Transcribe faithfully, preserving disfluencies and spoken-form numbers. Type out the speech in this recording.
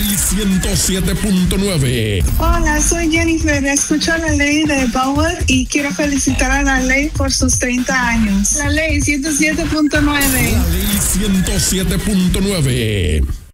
ciento siete punto nueve. Hola, soy Jennifer. Escucho la ley de Bauer y quiero felicitar a la ley por sus treinta años. La ley ciento siete punto nueve. La ley ciento siete punto nueve.